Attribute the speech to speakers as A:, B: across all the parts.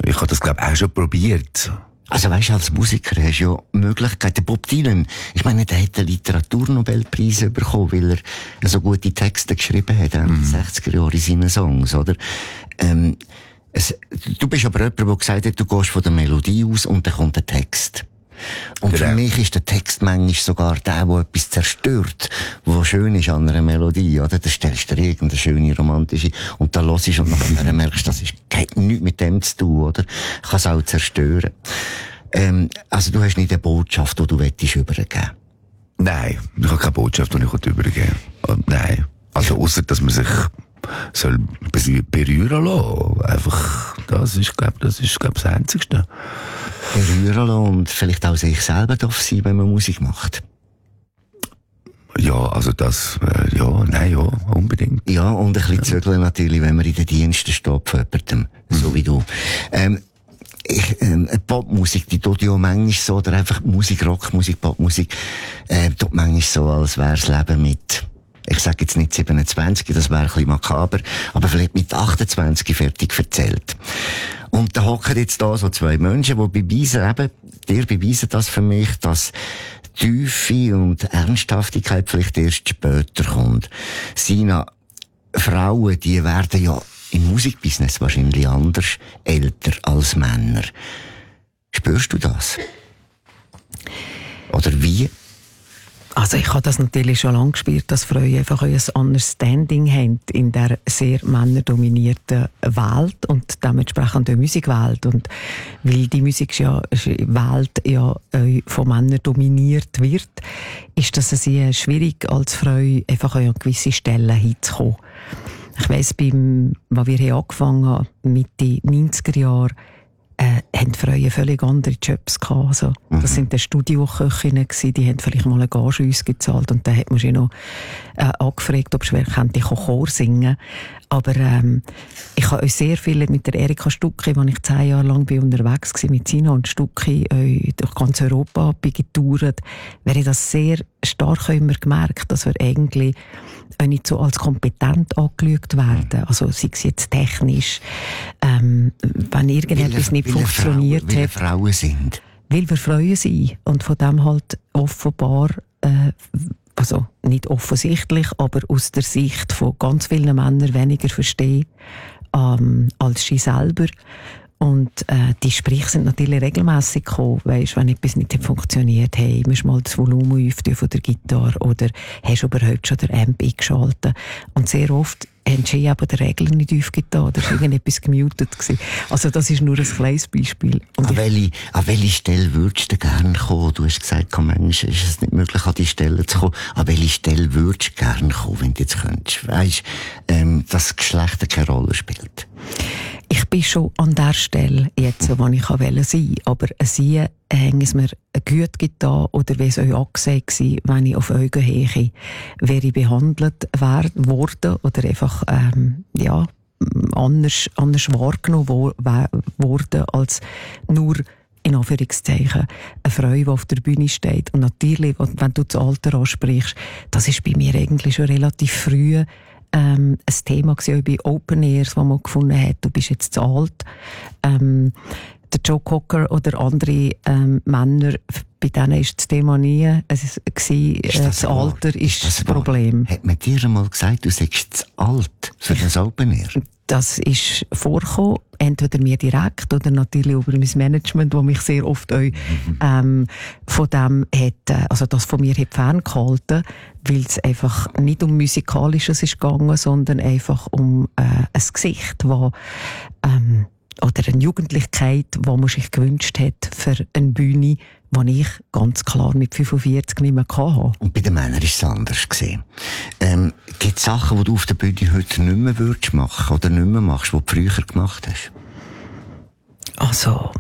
A: Ich habe das, glaube ich, auch schon probiert.
B: Also weißt du, als Musiker hast du ja Möglichkeiten. Bob Dylan, ich meine, der hat den Literaturnobelpreis bekommen, weil er so gute Texte geschrieben hat in den 60er Jahren in seinen Songs, oder? Du bist aber jemand, der gesagt hat, du gehst von der Melodie aus und dann kommt der Text. Und für mich ist der Text manchmal sogar der etwas zerstört, was schön ist an einer Melodie, oder? Da stellst du dir irgendeine schöne, romantische, und dann hörst du und nachher merkst du, das hat nichts mit dem zu tun, oder? Kann es auch zerstören. Also du hast nicht eine Botschaft, die du übergeben willst.
A: Nein, ich habe keine Botschaft, die ich übergeben will. Nein. Also, ausser, dass man sich soll berühren lassen. Einfach, das ist, glaube ich, das Einzigste.
B: Berühren lassen und vielleicht auch sich selber darf sein, wenn man Musik macht.
A: Ja, also das, ja, unbedingt.
B: Ja, und ein bisschen zögeln natürlich, wenn man in den Diensten steht von jemandem, so wie du. Popmusik, die tut ja manchmal so, oder einfach Musik, Rockmusik, Popmusik, tut manchmal so, als wäre das Leben mit, ich sage jetzt nicht 27, das wäre ein bisschen makaber, aber vielleicht mit 28 fertig erzählt. Und da hocken jetzt da so zwei Menschen, die beweisen das für mich, dass Tiefe und Ernsthaftigkeit vielleicht erst später kommt. Sina, Frauen, die werden ja im Musikbusiness wahrscheinlich anders älter als Männer. Spürst du das? Oder wie?
C: Also ich habe das natürlich schon lange gespürt, dass Frauen einfach ein Understanding haben in der sehr männerdominierten Welt und dementsprechend der Musikwelt. Und weil die Musikwelt ja von Männern dominiert wird, ist das sehr schwierig als Frau einfach an gewisse Stellen hinzukommen. Ich weiss, als wir angefangen haben, Mitte 90er Jahre, haben die Frauen völlig andere Jobs gehabt. Also, das sind die Studioköchinnen gewesen, die haben vielleicht mal eine Gage uns gezahlt und dann hat man sich noch angefragt, ob ich Chor singen. Aber ich habe euch sehr viel mit der Erika Stucki, als ich 10 Jahre lang unterwegs war mit Sina und Stucki durch ganz Europa getourt, wäre das sehr stark immer gemerkt, dass wir eigentlich nicht so als kompetent angeschaut werden. Also sei es jetzt technisch, wenn irgendetwas nicht funktioniert hat.
B: Weil wir Frauen sind.
C: Weil wir Frauen sind und von dem halt offenbar, also nicht offensichtlich, aber aus der Sicht von ganz vielen Männern weniger verstehen als sie selber. Und die Gespräche sind natürlich regelmässig gekommen, weisst, wenn etwas nicht funktioniert, hey, musst du mal das Volumen öffnen von der Gitarre oder hast du überhaupt schon den Amp eingeschaltet? Und sehr oft haben sie eben die Regeln nicht aufgetan oder ist irgendetwas gemutet gewesen. Also das ist nur ein kleines Beispiel. Und
B: an welche Stelle würdest du gerne kommen? Du hast gesagt, manchmal ist es nicht möglich, an die Stelle zu kommen. An welche Stelle würdest du gerne kommen, wenn du jetzt könntest? Weisst, dass Geschlecht keine Rolle spielt.
C: Ich bin schon an der Stelle jetzt, wo ich sein wollte. Aber sie haben es mir gut getan, oder wie es euch angesehen war, wenn ich auf Augenhöhe wäre behandelt worden oder einfach, anders wahrgenommen worden als nur, in Anführungszeichen, eine Frau, die auf der Bühne steht. Und natürlich, wenn du das Alter ansprichst, das ist bei mir eigentlich schon relativ früh ein Thema gewesen, auch bei Open Airs, wo man gefunden hat, du bist jetzt zu alt. Der Joe Cocker oder andere Männer, bei denen ist das Thema nie das Alter ist das Problem.
B: Hat man dir einmal gesagt, du seist zu alt für das Open Air?
C: Das ist vorgekommen, entweder mir direkt oder natürlich über mein Management, das mich sehr oft auch, von dem hat, also das von mir hat ferngehalten, weil es einfach nicht um Musikalisches ist gegangen, sondern einfach um ein Gesicht, das oder eine Jugendlichkeit, die man sich gewünscht hat für eine Bühne, die ich ganz klar mit 45 nicht mehr hatte.
B: Und bei den Männern war es anders gewesen. Gibt es Sachen, die du auf der Bühne heute nicht mehr würdest machen oder nicht mehr machst, die du früher gemacht hast?
C: Also,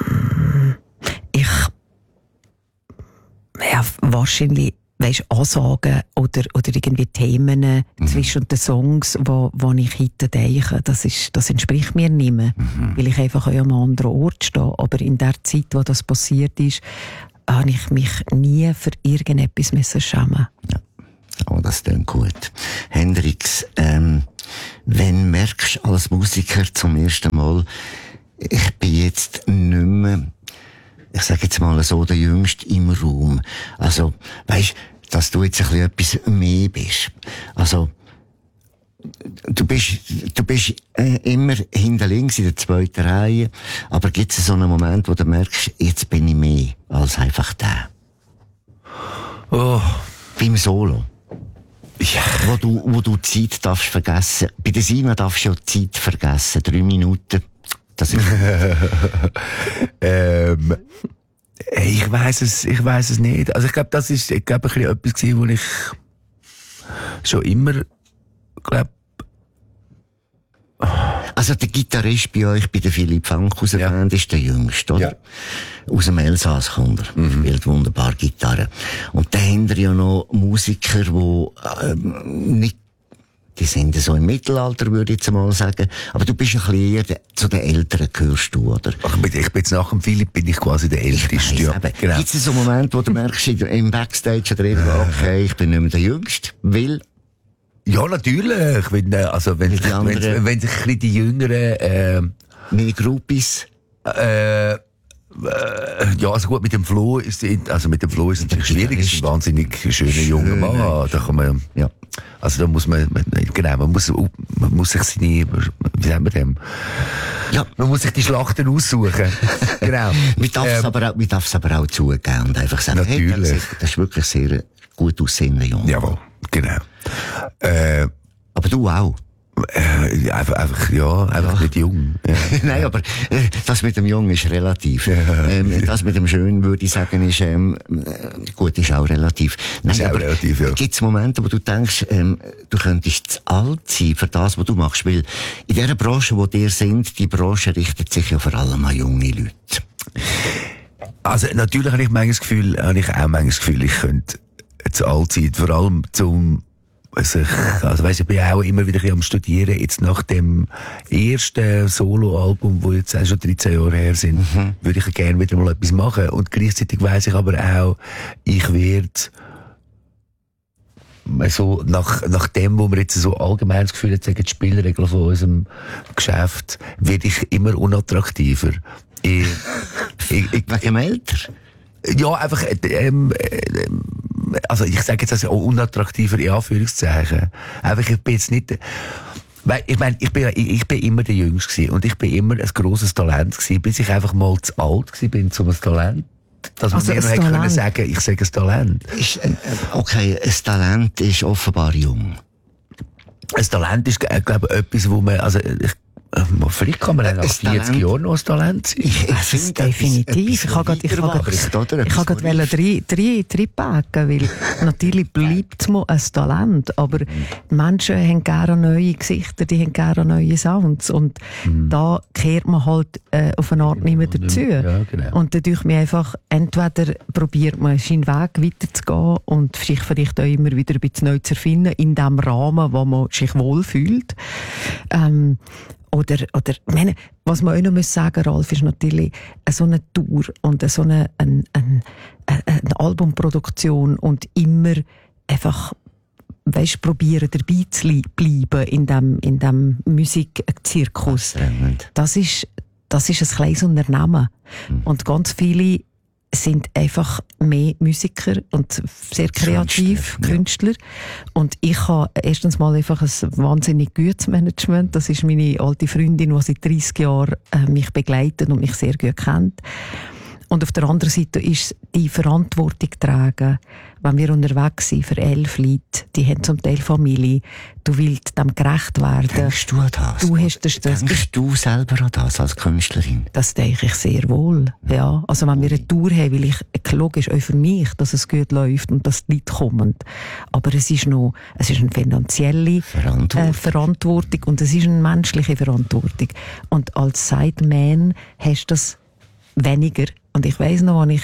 C: wahrscheinlich, weisst, Ansagen oder irgendwie Themen zwischen den Songs, wo ich heute denke, das entspricht mir nicht mehr, weil ich einfach an einem anderen Ort stehe. Aber in der Zeit, wo das passiert ist, habe ich mich nie für irgendetwas schämen.
B: Ja. Oh, das klingt gut. Hendrix, wenn merkst du als Musiker zum ersten Mal, ich bin jetzt nicht mehr, ich sage jetzt mal so, der Jüngste im Raum. Also, weisst, dass du jetzt ein bisschen etwas mehr bist. Also, du bist immer hinter links in der zweiten Reihe, aber gibt es so einen Moment, wo du merkst, jetzt bin ich mehr als einfach der?
A: Oh.
B: Beim Solo.
A: Ja.
B: Wo du Zeit darfst vergessen. Bei der Sima darfst du ja Zeit vergessen. 3 Minuten. Das ist
A: ich weiss es nicht. Also ich glaube, das ist, ein bisschen etwas gewesen, wo ich schon immer,
B: Also der Gitarrist bei euch, bei der Philipp Fank aus der Band, ist der Jüngste, oder? Ja. Aus dem Elsass kommt er. Spielt wunderbar Gitarre. Und dann haben ja noch Musiker, die nicht, die sind so im Mittelalter, würde ich jetzt mal sagen. Aber du bist ein bisschen eher zu den Älteren, gehörst du, oder?
A: Ach, ich bin jetzt nach dem Philipp bin ich quasi der Älteste. Ja.
B: Genau. Gibt es so einen Moment, wo du merkst, im Backstage oder irgendwo, okay, ich bin nicht mehr der Jüngste, weil...
A: Ja, natürlich. Wenn sich ein bisschen die Jüngeren,
B: meine Groupies.
A: Ja, also gut, mit dem Flo ist es natürlich schwierig. Es ist ein wahnsinnig schöner junger Mann. Da kann man,
B: ja.
A: Also da muss man muss sich seine, wie sagen wir dem?
B: Ja.
A: Man muss sich die Schlachten aussuchen. Genau.
B: Man darf es aber auch zugeben und einfach sagen,
A: natürlich.
B: Hey, das ist wirklich sehr gut aussehender Junge.
A: Jawohl, genau.
B: Aber du auch.
A: Einfach nicht jung. Ja.
B: Nein, aber das mit dem Jungen ist relativ. Das mit dem Schön, würde ich sagen, ist gut, ist auch relativ. Nein,
A: ist auch relativ, ja.
B: Gibt es Momente, wo du denkst, du könntest zu alt sein für das, was du machst? Weil in dieser Branche, wo dir sind, die Branche richtet sich ja vor allem an junge Leute.
A: Also natürlich habe ich auch manchmal das Gefühl, ich könnte zu alt sein, vor allem ich bin auch immer wieder am Studieren, jetzt nach dem ersten Soloalbum, wo jetzt auch schon 13 Jahre her sind, würde ich gerne wieder mal etwas machen. Und gleichzeitig weiss ich aber auch, ich werde so nach dem, wo wir jetzt so allgemein das Gefühl haben, sagen die Spielregeln von unserem Geschäft, werde ich immer unattraktiver.
B: Wegen älter?
A: Ja, einfach, also ich sage jetzt also auch unattraktiver in Anführungszeichen. Einfach, ich bin jetzt nicht, weil, ich meine, ich bin immer der Jüngste gewesen und ich bin immer ein grosses Talent gewesen, bis ich einfach mal zu alt gewesen bin, um ein Talent, dass man mir noch hätte können sagen, ich sage ein Talent.
B: Okay, ein Talent ist offenbar jung.
A: Ein Talent ist, glaube ich, etwas, wo man, also, vielleicht kann man nach 40 Jahren noch ein Talent sein.
C: Also definitiv. Ich habe gerade reinpacken, weil natürlich bleibt es mir ein Talent, aber die Menschen haben gerne neue Gesichter, die haben gerne neue Sounds und da kehrt man halt auf eine Art nicht mehr dazu.
A: Ja, genau.
C: Und dadurch mir einfach, entweder probiert man seinen Weg weiterzugehen und sich vielleicht auch immer wieder ein bisschen neu zu erfinden, in dem Rahmen, wo man sich wohlfühlt. Oder, meine, was man auch noch sagen muss, Ralf, ist natürlich so eine Tour und so eine Albumproduktion und immer einfach, weisst, probieren dabei zu bleiben in dem Musikzirkus. Das ist ein kleines Unternehmen. Und ganz viele sind einfach mehr Musiker und sehr kreativ, Künstler. Und ich habe erstens mal einfach ein wahnsinnig gutes Management. Das ist meine alte Freundin, die seit 30 Jahren mich begleitet und mich sehr gut kennt. Und auf der anderen Seite ist die Verantwortung tragen, wenn wir unterwegs sind für 11 Leute, die haben zum Teil Familie, du willst dem gerecht werden.
B: Denkst du an das? Denkst du selber an das als Künstlerin?
C: Das denke ich sehr wohl, ja. Also wenn wir eine Tour haben, will ich, logisch auch für mich, dass es gut läuft und dass die Leute kommen. Aber es ist eine finanzielle Verantwortung und es ist eine menschliche Verantwortung. Und als Sideman hast du das weniger. Und ich weiss noch, als ich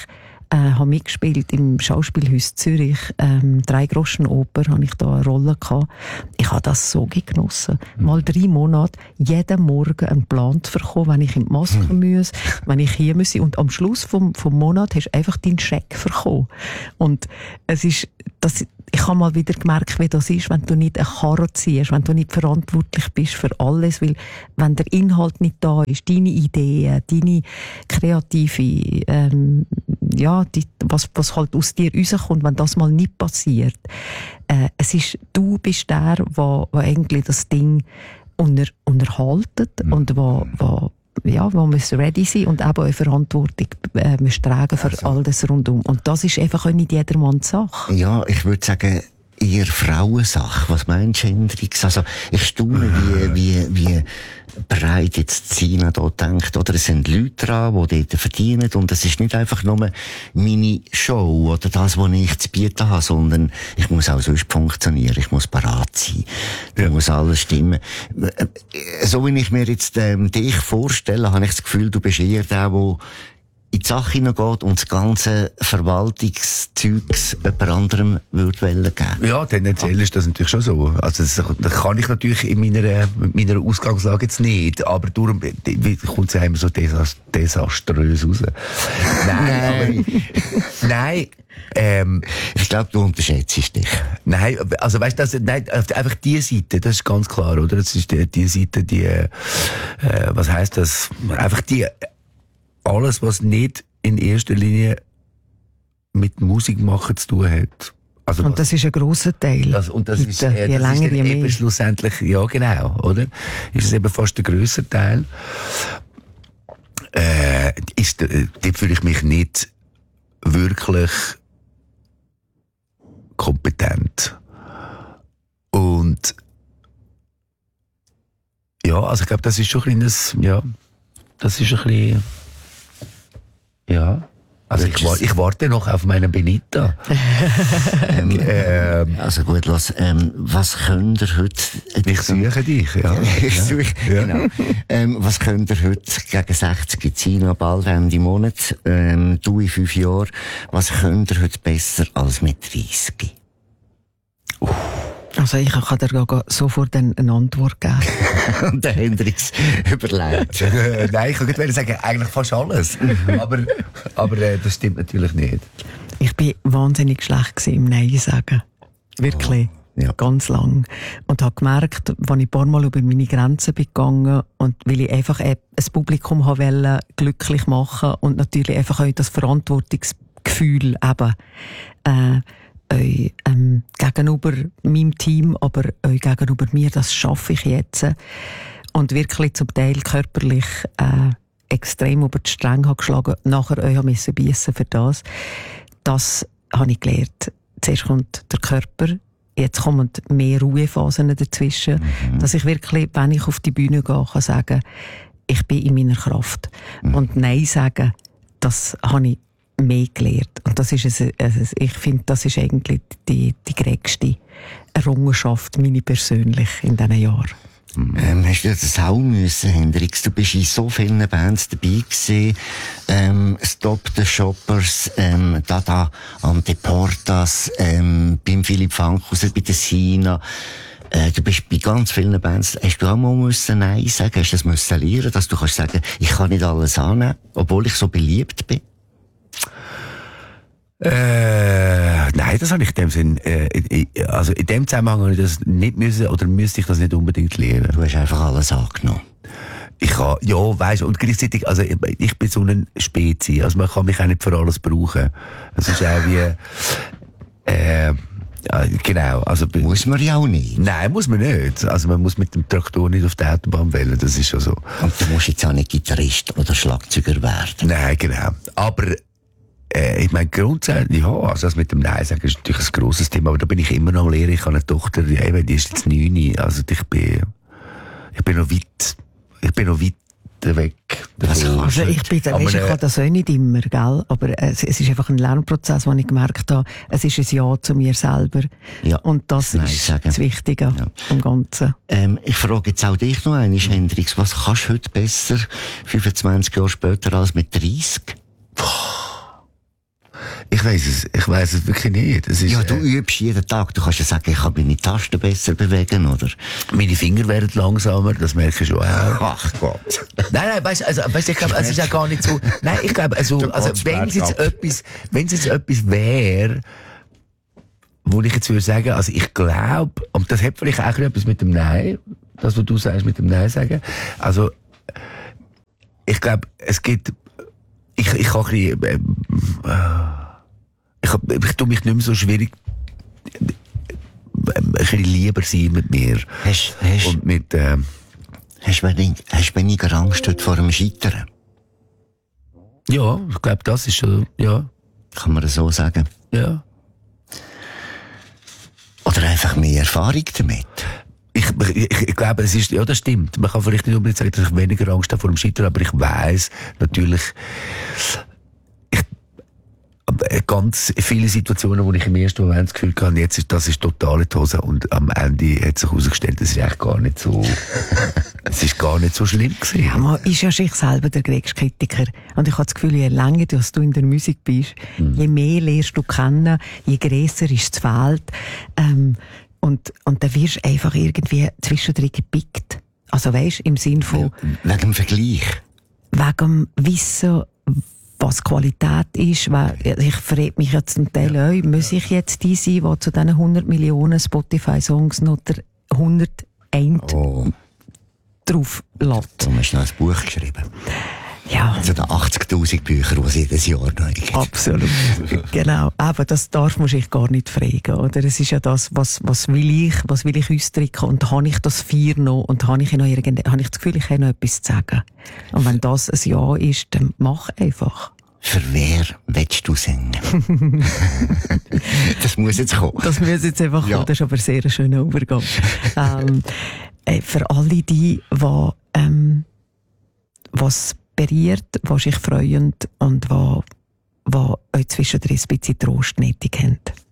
C: habe mitgespielt im Schauspielhaus Zürich, 3 Groschenoper, habe ich da eine Rolle gehabt. Ich habe das so genossen. Mal 3 Monate, jeden Morgen einen Plan zu bekommen, wenn ich in die Maske muss, wenn ich hier muss. Und am Schluss vom Monat hast du einfach deinen Scheck bekommen. Und es ist, ich habe mal wieder gemerkt, wie das ist, wenn du nicht eine Karre ziehst, wenn du nicht verantwortlich bist für alles, weil wenn der Inhalt nicht da ist, deine Ideen, deine kreative, was halt aus dir rauskommt, wenn das mal nicht passiert. Du bist der, wo eigentlich das Ding unterhaltet und wo muss ready sein und eben auch Verantwortung muss tragen für alles rundum. Und das ist einfach auch nicht jedermanns Sache.
B: Ja, ich würde sagen, eher Frauensache. Was meinst du, Hendrix? Also, ich staune, wie breit jetzt Sina da denkt. Oder es sind Leute dran, die dort verdienen. Und es ist nicht einfach nur meine Show oder das, was ich zu bieten habe, sondern ich muss auch sonst funktionieren. Ich muss parat sein. Da muss alles stimmen. So wie ich mir jetzt dich vorstelle, habe ich das Gefühl, du bist eher der in die Sache hineingeht und das ganze Verwaltungszeugs jemand anderem würde geben.
A: Ja, tendenziell ist das natürlich schon so. Also das kann ich natürlich in meiner Ausgangslage jetzt nicht, aber darum kommt es ja immer so desaströs raus. Nein,
B: ich glaube, du unterschätzt dich.
A: Nein, also weißt du, einfach die Seite, das ist ganz klar, oder? Das ist die Seite, was heisst das? Einfach alles, was nicht in erster Linie mit Musik machen zu tun hat. Also
C: und das ist ein grosser Teil.
A: Und das ist eben schlussendlich, ja genau, oder? Ist es eben fast der grösser Teil. Dort fühle ich mich nicht wirklich kompetent. Und ja, also ich glaube, das ist schon ein kleines, das ist ein bisschen, ja. Also ich warte noch auf meine Benita.
B: Also gut, was könnt ihr heute...
A: Ich suche dich, ja.
B: Ich suche, genau. Was könnt ihr heute gegen 60 Sina bald Ende Monat, du in 5 Jahren, was könnt ihr heute besser als mit 30?
C: Also ich kann dir sofort eine Antwort geben.
B: Und der Hendrix überlegt.
A: Nein, ich könnte sagen, eigentlich fast alles. aber das stimmt natürlich nicht.
C: Ich war wahnsinnig schlecht im Nein sagen. Wirklich. Ja. Ganz lang. Und habe gemerkt, als ich ein paar Mal über meine Grenzen bin gegangen und weil ich einfach ein Publikum wollte glücklich machen und natürlich einfach auch das Verantwortungsgefühl eben, euch gegenüber meinem Team, aber euch gegenüber mir, das schaffe ich jetzt. Und wirklich zum Teil körperlich extrem über die Stränge geschlagen, nachher euch müssen beißen für das. Das habe ich gelernt. Zuerst kommt der Körper, jetzt kommen mehr Ruhephasen dazwischen, dass ich wirklich, wenn ich auf die Bühne gehe, kann sagen, ich bin in meiner Kraft. Und Nein sagen, das habe ich mehr gelernt. Und das ist ich finde, das ist eigentlich die größte Errungenschaft, meine persönlich, in diesen Jahren.
B: Hast du das auch müssen, Hendrix? Du bist in so vielen Bands dabei gewesen. Stop the Shoppers, Dada Anteportas, beim Philipp Fankhauser, bei der Sina. Du bist bei ganz vielen Bands. Hast du auch mal müssen Nein sagen? Hast du das müssen lernen, dass du kannst sagen, ich kann nicht alles annehmen, obwohl ich so beliebt bin?
A: Nein, das habe ich in dem Sinn, also in dem Zusammenhang habe ich das nicht müssen, oder müsste ich das nicht unbedingt lernen.
B: Du hast einfach alles angenommen.
A: Weisst, und gleichzeitig, also ich bin so eine Spezie, also man kann mich auch nicht für alles brauchen. Es ist auch wie, genau, also.
B: Muss man ja auch nicht.
A: Nein, muss man nicht. Also man muss mit dem Traktor nicht auf die Autobahn wählen, das ist schon so.
B: Und du musst jetzt auch nicht Gitarrist oder Schlagzeuger werden.
A: Nein, genau. Aber, ich meine, grundsätzlich, ja, also das mit dem Nein sagen ist natürlich ein grosses Thema, aber da bin ich immer noch am Lehren. Ich habe eine Tochter, die ist jetzt 9, also ich bin noch weit weg.
C: Also ich kann das auch nicht immer, gell? Aber es ist einfach ein Lernprozess, wo ich gemerkt habe, es ist ein Ja zu mir selber. Ja, und das ist das Wichtige am Ganzen.
B: Ich frage jetzt auch dich noch einmal, Hendrix, was kannst du heute besser, 25 Jahre später, als mit 30?
A: Ich weiss es wirklich nicht. Es ist,
B: Ja, du übst jeden Tag. Du kannst ja sagen, ich kann meine Tasten besser bewegen, oder?
A: meine Finger werden langsamer, das merke ich schon auch.
B: Ach Gott.
A: Nein, weißt, ich glaube, es ist ja gar nicht so, nein, ich glaube, also wenn es jetzt etwas wäre, wo ich jetzt würde sagen, also ich glaube, und das hat vielleicht auch etwas mit dem Nein, das, was du sagst, mit dem Nein sagen, also, ich glaube, es gibt, ich kann ein bisschen, ich tue mich nicht mehr so schwierig, ein bisschen lieber sein mit mir. Und mit,
B: Hast du weniger Angst heute vor dem Scheitern?
A: ja, ich glaube, das ist schon, ja.
B: Kann man das so sagen?
A: Ja.
B: Oder einfach mehr Erfahrung damit?
A: Ich glaube, es ist, ja, das stimmt. Man kann vielleicht nicht unbedingt sagen, dass ich weniger Angst habe vor dem Scheitern, aber ich weiss natürlich, ganz viele Situationen, wo ich im ersten Moment das Gefühl hatte, das ist total in die Hose, und am Ende hat sich herausgestellt, das ist eigentlich gar nicht so, es ist gar nicht so schlimm gewesen.
C: Ja, man ist ja sich selber der größte Kritiker. Und ich habe das Gefühl, je länger du in der Musik bist, je mehr lernst du kennen, je grösser ist das Feld. Und dann wirst du einfach irgendwie zwischendrin gepickt. Also weisst, im Sinn von...
B: Wegen dem Vergleich?
C: Wegen dem Wissen, was Qualität ist, weil ich frage mich ja zum Teil auch, muss ich jetzt die sein, die zu diesen 100 Millionen Spotify-Songs noch der 101 drauf lässt.
B: Du hast noch ein Buch geschrieben.
C: Ja.
B: Also die 80'000 Bücher, die es jedes Jahr neu gibt.
C: Absolut. Genau. Aber das darf man sich gar nicht fragen, oder? Es ist ja das, was will ich ausdrücken, und habe ich das Vier noch, und habe ich das Gefühl, ich habe noch etwas zu sagen. Und wenn das ein Ja ist, dann mach einfach.
B: Für wer willst du singen? Das muss jetzt kommen.
C: Das muss jetzt einfach kommen. Das ist aber sehr ein schöner Übergang. Für alle die was berührt, was sich freuen und was euch zwischendrin ein bisschen Trost nötig haben.